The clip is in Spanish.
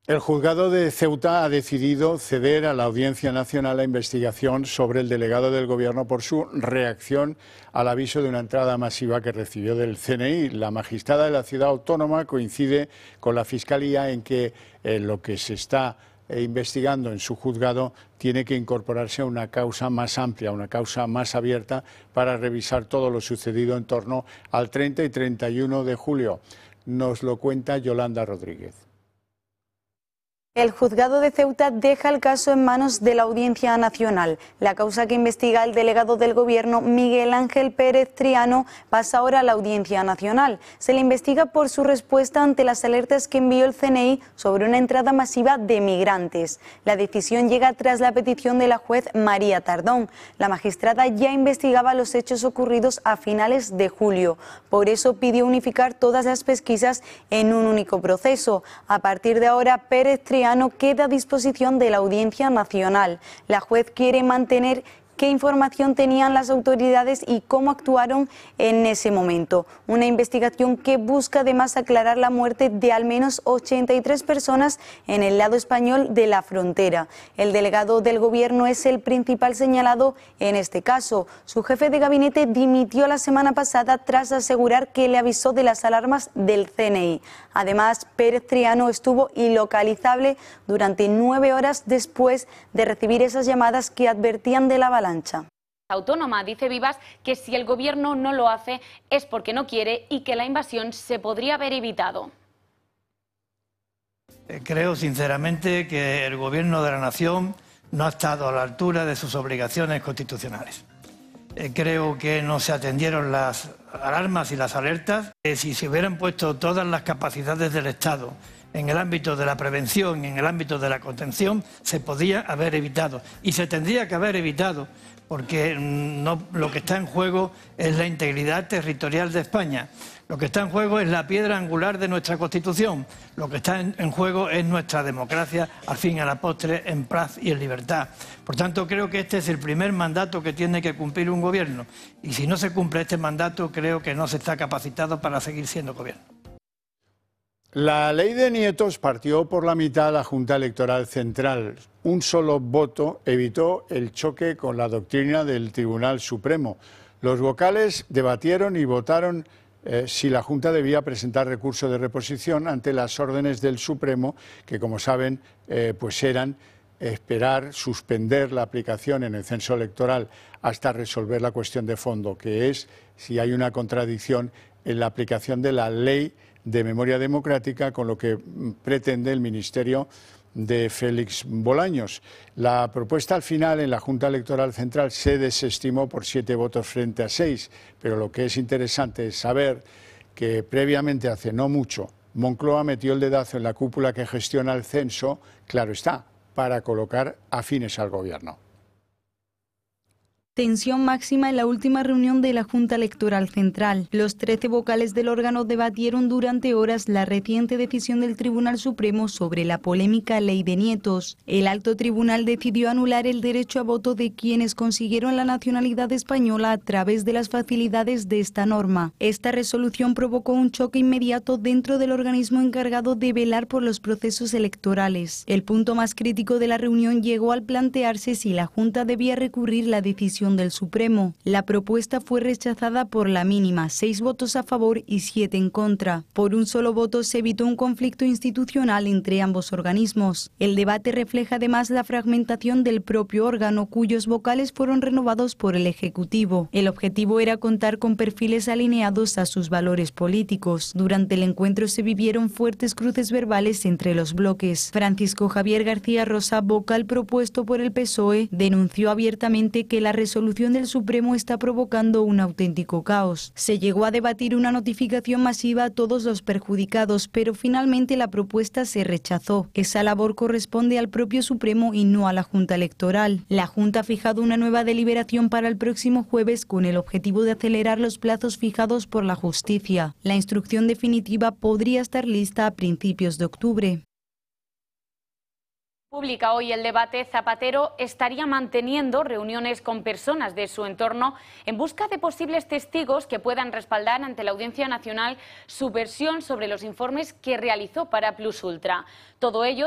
El juzgado de Ceuta ha decidido ceder a la Audiencia Nacional la investigación sobre el delegado del Gobierno por su reacción al aviso de una entrada masiva que recibió del CNI. La magistrada de la ciudad autónoma coincide con la Fiscalía en que lo que se está investigando en su juzgado tiene que incorporarse a una causa más amplia, una causa más abierta para revisar todo lo sucedido en torno al 30 y 31 de julio. Nos lo cuenta Yolanda Rodríguez. El juzgado de Ceuta deja el caso en manos de la Audiencia Nacional. La causa que investiga el delegado del Gobierno, Miguel Ángel Pérez Triano, pasa ahora a la Audiencia Nacional. Se le investiga por su respuesta ante las alertas que envió el CNI sobre una entrada masiva de migrantes. La decisión llega tras la petición de la juez María Tardón. La magistrada ya investigaba los hechos ocurridos a finales de julio. Por eso pidió unificar todas las pesquisas en un único proceso. A partir de ahora, Pérez Triano queda a disposición de la Audiencia Nacional. La juez quiere mantener qué información tenían las autoridades y cómo actuaron en ese momento. Una investigación que busca además aclarar la muerte de al menos 83 personas en el lado español de la frontera. El delegado del Gobierno es el principal señalado en este caso. Su jefe de gabinete dimitió la semana pasada tras asegurar que le avisó de las alarmas del CNI. Además, Pérez Triano estuvo ilocalizable durante 9 horas después de recibir esas llamadas que advertían de la avalancha. Autónoma dice Vivas que si el Gobierno no lo hace es porque no quiere y que la invasión se podría haber evitado. Creo sinceramente que el Gobierno de la Nación no ha estado a la altura de sus obligaciones constitucionales. Creo que no se atendieron las alarmas y las alertas. Si se hubieran puesto todas las capacidades del Estado en el ámbito de la prevención y en el ámbito de la contención, se podía haber evitado. Y se tendría que haber evitado, porque lo que está en juego es la integridad territorial de España. Lo que está en juego es la piedra angular de nuestra Constitución. Lo que está en juego es nuestra democracia, al fin y a la postre, en paz y en libertad. Por tanto, creo que este es el primer mandato que tiene que cumplir un gobierno. Y si no se cumple este mandato, creo que no se está capacitado para seguir siendo gobierno. La ley de nietos partió por la mitad la Junta Electoral Central. Un solo voto evitó el choque con la doctrina del Tribunal Supremo. Los vocales debatieron y votaron si la Junta debía presentar recurso de reposición ante las órdenes del Supremo, que como saben pues eran esperar, suspender la aplicación en el censo electoral hasta resolver la cuestión de fondo, que es si hay una contradicción en la aplicación de la ley de memoria democrática con lo que pretende el Ministerio de Félix Bolaños. La propuesta al final en la Junta Electoral Central se desestimó por 7 votos frente a 6, pero lo que es interesante es saber que previamente, hace no mucho, Moncloa metió el dedazo en la cúpula que gestiona el censo, claro está, para colocar afines al gobierno. Tensión máxima en la última reunión de la Junta Electoral Central. Los 13 vocales del órgano debatieron durante horas la reciente decisión del Tribunal Supremo sobre la polémica ley de nietos. El alto tribunal decidió anular el derecho a voto de quienes consiguieron la nacionalidad española a través de las facilidades de esta norma. Esta resolución provocó un choque inmediato dentro del organismo encargado de velar por los procesos electorales. El punto más crítico de la reunión llegó al plantearse si la Junta debía recurrir la decisión del Supremo. La propuesta fue rechazada por la mínima, 6 votos a favor y 7 en contra. Por un solo voto se evitó un conflicto institucional entre ambos organismos. El debate refleja además la fragmentación del propio órgano, cuyos vocales fueron renovados por el Ejecutivo. El objetivo era contar con perfiles alineados a sus valores políticos. Durante el encuentro se vivieron fuertes cruces verbales entre los bloques. Francisco Javier García Rosa, vocal propuesto por el PSOE, denunció abiertamente que la resolución del Supremo está provocando un auténtico caos. Se llegó a debatir una notificación masiva a todos los perjudicados, pero finalmente la propuesta se rechazó. Esa labor corresponde al propio Supremo y no a la Junta Electoral. La Junta ha fijado una nueva deliberación para el próximo jueves con el objetivo de acelerar los plazos fijados por la justicia. La instrucción definitiva podría estar lista a principios de octubre. Publica hoy el debate. Zapatero estaría manteniendo reuniones con personas de su entorno en busca de posibles testigos que puedan respaldar ante la Audiencia Nacional su versión sobre los informes que realizó para Plus Ultra. Todo ello